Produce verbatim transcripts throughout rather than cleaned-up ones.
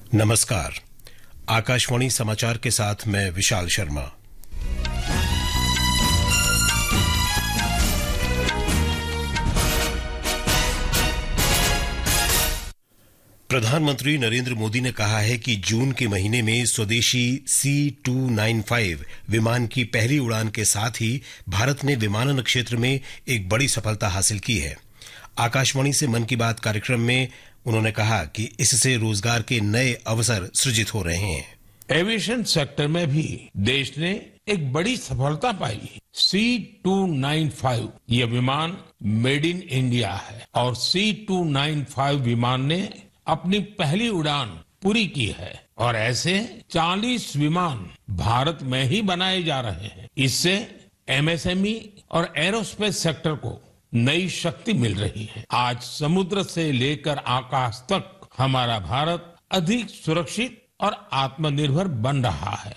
नमस्कार। आकाशवाणी समाचार के साथ मैं विशाल शर्मा। प्रधानमंत्री नरेंद्र मोदी ने कहा है कि जून के महीने में स्वदेशी सी टू नाइन फाइव विमान की पहली उड़ान के साथ ही भारत ने विमानन क्षेत्र में एक बड़ी सफलता हासिल की है। आकाशवाणी से मन की बात कार्यक्रम में उन्होंने कहा कि इससे रोजगार के नए अवसर सृजित हो रहे हैं। एविएशन सेक्टर में भी देश ने एक बड़ी सफलता पाई। सी टू नाइन फाइव ये विमान मेड इन इंडिया है और सी टू नाइन फाइव विमान ने अपनी पहली उड़ान पूरी की है और ऐसे चालीस विमान भारत में ही बनाए जा रहे हैं। इससे एमएसएमई और एरोस्पेस सेक्टर को नई शक्ति मिल रही है। आज समुद्र से लेकर आकाश तक हमारा भारत अधिक सुरक्षित और आत्मनिर्भर बन रहा है।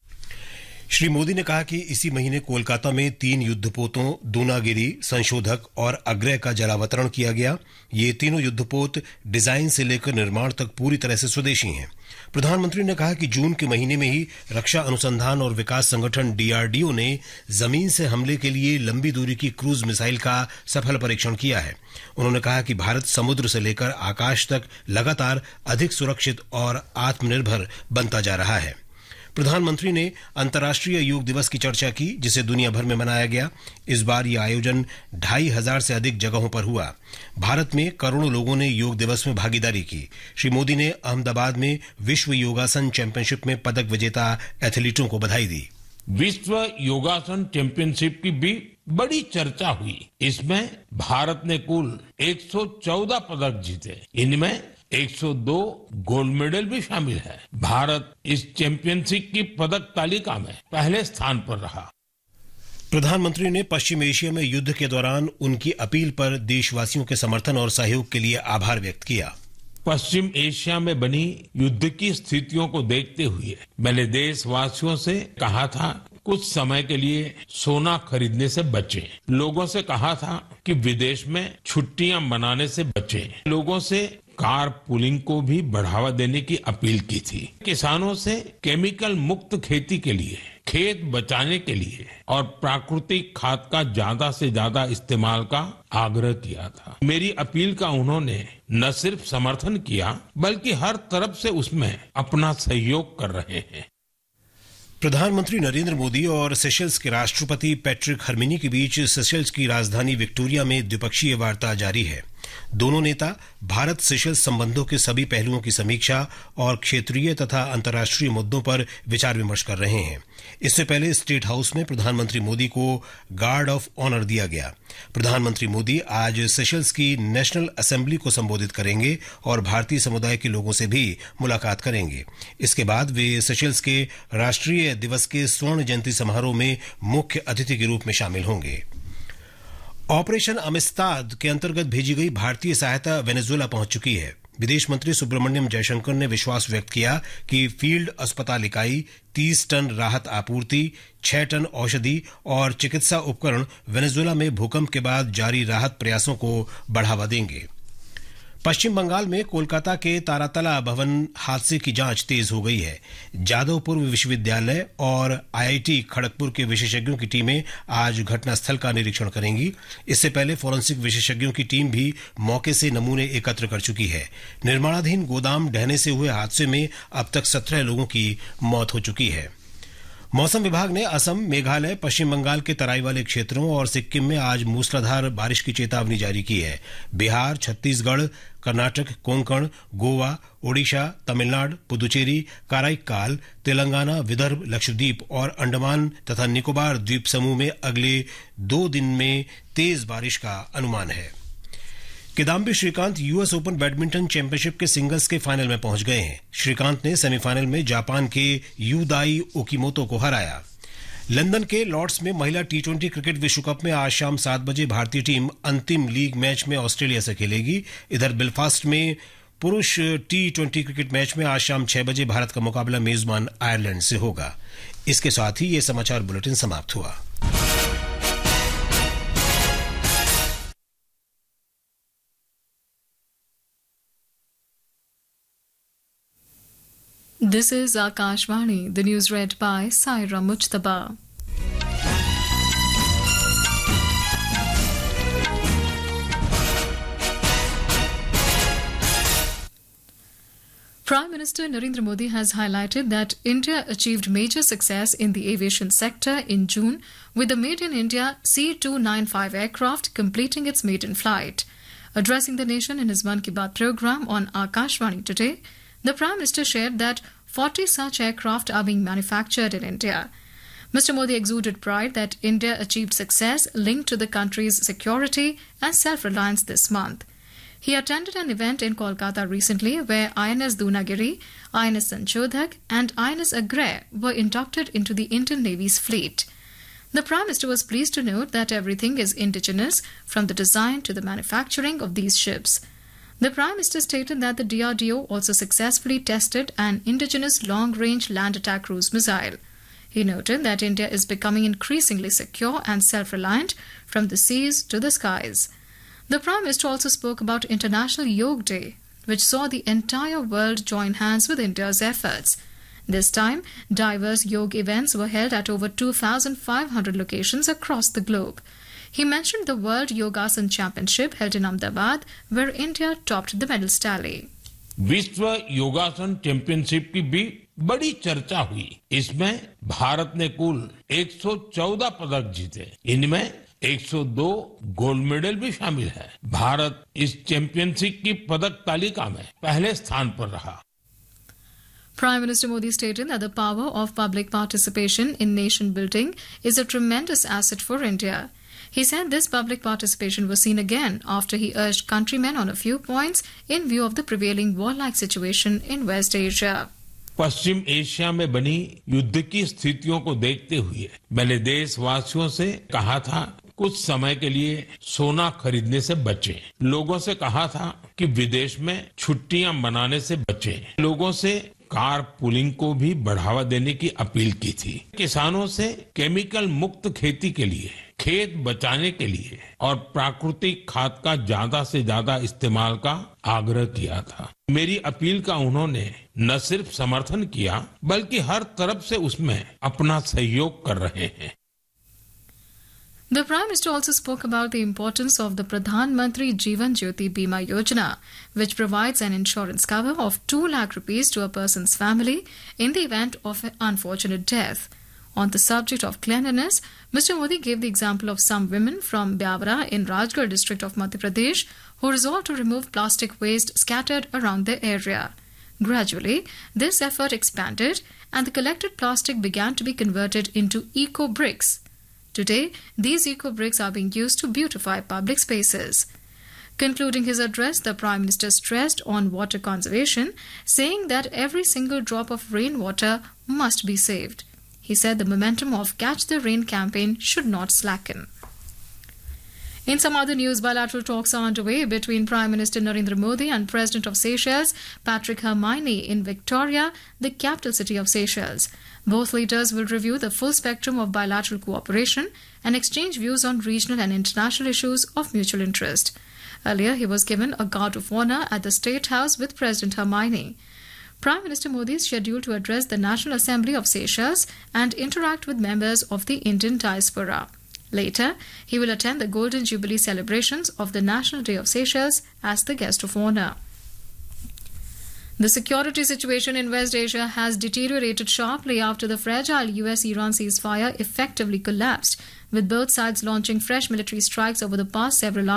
श्री मोदी ने कहा कि इसी महीने कोलकाता में तीन युद्धपोतों दूनागिरी, संशोधक और अग्रय का जलावतरण किया गया। ये तीनों युद्धपोत डिजाइन से लेकर निर्माण तक पूरी तरह से स्वदेशी हैं। प्रधानमंत्री ने कहा कि जून के महीने में ही रक्षा अनुसंधान और विकास संगठन डीआरडीओ ने जमीन से हमले के लिए लंबी दूरी की क्रूज मिसाइल का सफल परीक्षण किया है। उन्होंने कहा कि भारत समुद्र से लेकर आकाश तक लगातार अधिक सुरक्षित और आत्मनिर्भर बनता जा रहा है। प्रधानमंत्री ने अंतर्राष्ट्रीय योग दिवस की चर्चा की, जिसे दुनिया भर में मनाया गया। इस बार यह आयोजन ढाई हजार से अधिक जगहों पर हुआ। भारत में करोड़ों लोगों ने योग दिवस में भागीदारी की। श्री मोदी ने अहमदाबाद में विश्व योगासन चैंपियनशिप में पदक विजेता एथलीटों को बधाई दी। विश्व योगासन चैंपियनशिप की भी बड़ी चर्चा हुई। इसमें भारत ने कुल एक सौ चौदह पदक जीते। इनमें एक सौ दो गोल्ड मेडल भी शामिल है। भारत इस चैंपियनशिप की पदक तालिका में पहले स्थान पर रहा। प्रधानमंत्री ने पश्चिम एशिया में युद्ध के दौरान उनकी अपील पर देशवासियों के समर्थन और सहयोग के लिए आभार व्यक्त किया। पश्चिम एशिया में बनी युद्ध की स्थितियों को देखते हुए मैंने देशवासियों से कहा था कुछ समय के लिए सोना खरीदने से बचें। लोगों से कहा था कि विदेश में छुट्टियां मनाने से बचें। लोगों से कार पुलिंग को भी बढ़ावा देने की अपील की थी। किसानों से केमिकल मुक्त खेती के लिए, खेत बचाने के लिए और प्राकृतिक खाद का ज्यादा से ज्यादा इस्तेमाल का आग्रह किया था। मेरी अपील का उन्होंने न सिर्फ समर्थन किया बल्कि हर तरफ से उसमें अपना सहयोग कर रहे हैं। प्रधानमंत्री नरेंद्र मोदी और सेशल्स के राष्ट्रपति पैट्रिक हर्मिनी के बीच सेशल्स की राजधानी विक्टोरिया में द्विपक्षीय वार्ता जारी है। दोनों नेता भारत सेशल्स संबंधों के सभी पहलुओं की समीक्षा और क्षेत्रीय तथा अंतर्राष्ट्रीय मुद्दों पर विचार विमर्श कर रहे हैं। इससे पहले स्टेट हाउस में प्रधानमंत्री मोदी को गार्ड ऑफ ऑनर दिया गया। प्रधानमंत्री मोदी आज सेशल्स की नेशनल असेंबली को संबोधित करेंगे और भारतीय समुदाय के लोगों से भी मुलाकात करेंगे। इसके बाद वे सेशल्स के राष्ट्रीय दिवस के स्वर्ण जयंती समारोह में मुख्य अतिथि के रूप में शामिल होंगे। ऑपरेशन अमिस्ताद के अंतर्गत भेजी गई भारतीय सहायता वेनेजुएला पहुंच चुकी है। विदेश मंत्री सुब्रमण्यम जयशंकर ने विश्वास व्यक्त किया कि फील्ड अस्पताल इकाई तीस टन राहत आपूर्ति, छह टन औषधि और चिकित्सा उपकरण वेनेजुएला में भूकंप के बाद जारी राहत प्रयासों को बढ़ावा देंगे। पश्चिम बंगाल में कोलकाता के तारातला भवन हादसे की जांच तेज हो गई है। जादवपुर विश्वविद्यालय और आईआईटी खड़गपुर के विशेषज्ञों की टीमें आज घटनास्थल का निरीक्षण करेंगी। इससे पहले फोरेंसिक विशेषज्ञों की टीम भी मौके से नमूने एकत्र कर चुकी है। निर्माणाधीन गोदाम ढहने से हुए हादसे में अब तक सत्रह लोगों की मौत हो चुकी है। मौसम विभाग ने असम, मेघालय, पश्चिम बंगाल के तराई वाले क्षेत्रों और सिक्किम में आज मूसलाधार बारिश की चेतावनी जारी की है। बिहार, छत्तीसगढ़, कर्नाटक, कोंकण, गोवा, ओडिशा, तमिलनाडु, पुदुचेरी, काराइकाल, तेलंगाना, विदर्भ, लक्षद्वीप और अंडमान तथा निकोबार द्वीप समूह में अगले दो दिन में तेज बारिश का अनुमान है। Kidambi Shrikant US open badminton championship के सिंगल्स के फाइनल में पहुंच गए हैं। श्रीकांत ने सेमीफाइनल में जापान के यूदाई ओकीमोतो को हराया। लंदन के लॉर्ड्स में महिला टी ट्वेंटी क्रिकेट विश्व कप में आज शाम सात बजे भारतीय टीम अंतिम लीग मैच में ऑस्ट्रेलिया से खेलेगी। इधर बेलफास्ट में पुरुष टी ट्वेंटी क्रिकेट मैच में आज शाम छह बजे भारत का मुकाबला मेजबान आयरलैंड से होगा। इसके साथ ही ये समाचार बुलेटिन समाप्त हुआ। This is Akashvani, the news read by Saira Mujtaba. Prime Minister Narendra Modi has highlighted that India achieved major success in the aviation sector in June with the Made in India C two ninety-five aircraft completing its maiden flight. Addressing the nation in his Mann Ki Baat program on Akashvani today, the Prime Minister shared that forty such aircraft are being manufactured in India. Mister Modi exuded pride that India achieved success linked to the country's security and self-reliance this month. He attended an event in Kolkata recently where I N S Dunagiri, I N S Sanchodhak and I N S Agrey were inducted into the Indian Navy's fleet. The Prime Minister was pleased to note that everything is indigenous from the design to the manufacturing of these ships. The Prime Minister stated that the D R D O also successfully tested an indigenous long-range land attack cruise missile. He noted that India is becoming increasingly secure and self-reliant from the seas to the skies. The Prime Minister also spoke about International Yoga Day, which saw the entire world join hands with India's efforts. This time, diverse yoga events were held at over two thousand five hundred locations across the globe. He mentioned the World Yogasan Championship held in Ahmedabad, where India topped the medals tally. विश्व योगासन championship की भी बड़ी चर्चा हुई। इसमें भारत ने कुल एक सौ चौदह पदक जीते। इनमें एक सौ दो गोल्ड मेडल भी शामिल है। भारत इस चैंपियनशिप की पदक तालिका में पहले स्थान पर रहा। Prime Minister Modi stated that the power of public participation in nation building is a tremendous asset for India. He said this public participation was seen again after he urged countrymen on a few points in view of the prevailing warlike situation in West Asia. Paschim Asia में बनी युद्ध की स्थितियों को देखते हुए मैंने देशवासियों से कहा था कुछ समय के लिए सोना खरीदने से बचें। लोगों से कहा था कि विदेश में छुट्टियां मनाने से बचें। लोगों से कार पुलिंग को भी बढ़ावा देने की अपील की थी। किसानों से केमिकल मुक्त खेती के लिए, खेत बचाने के लिए और प्राकृतिक खाद का ज्यादा से ज्यादा इस्तेमाल का आग्रह किया था। मेरी अपील का उन्होंने न सिर्फ समर्थन किया बल्कि हर तरफ से उसमें अपना सहयोग कर रहे हैं। The Prime Minister also spoke about the importance of the Pradhan Mantri Jeevan Jyoti Bima Yojana, which provides an insurance cover of two lakh rupees to a person's family in the event of an unfortunate death. On the subject of cleanliness, Mister Modi gave the example of some women from Byawara in Rajgarh district of Madhya Pradesh who resolved to remove plastic waste scattered around their area. Gradually, this effort expanded and the collected plastic began to be converted into eco-bricks. Today, these eco-bricks are being used to beautify public spaces. Concluding his address, the Prime Minister stressed on water conservation, saying that every single drop of rainwater must be saved. He said the momentum of Catch the Rain campaign should not slacken. In some other news, bilateral talks are underway between Prime Minister Narendra Modi and President of Seychelles, Patrick Herminie, in Victoria, the capital city of Seychelles. Both leaders will review the full spectrum of bilateral cooperation and exchange views on regional and international issues of mutual interest. Earlier, he was given a guard of honor at the State House with President Herminie. Prime Minister Modi is scheduled to address the National Assembly of Seychelles and interact with members of the Indian diaspora. Later, he will attend the Golden Jubilee celebrations of the National Day of Seychelles as the guest of honor. The security situation in West Asia has deteriorated sharply after the fragile U S Iran ceasefire effectively collapsed, with both sides launching fresh military strikes over the past several hours.